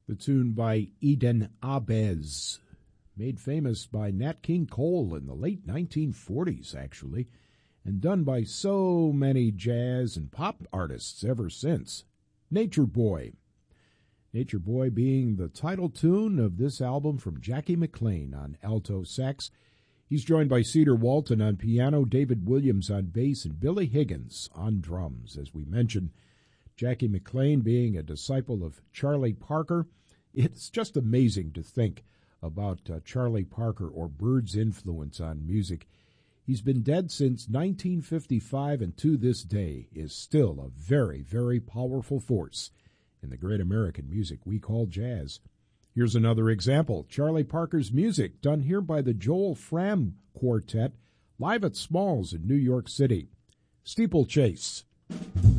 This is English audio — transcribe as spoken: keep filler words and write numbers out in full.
The tune by Eden Abez, made famous by Nat King Cole in the late nineteen forties, actually, and done by so many jazz and pop artists ever since. Nature Boy. Nature Boy being the title tune of this album from Jackie McLean on alto sax. He's joined by Cedar Walton on piano, David Williams on bass, and Billy Higgins on drums. As we mentioned, Jackie McLean being a disciple of Charlie Parker. It's just amazing to think about uh, Charlie Parker or Bird's influence on music. He's been dead since nineteen fifty-five and to this day is still a very, very powerful force in the great American music we call jazz. Here's another example. Charlie Parker's music done here by the Joel Fram Quartet live at Smalls in New York City. Steeplechase.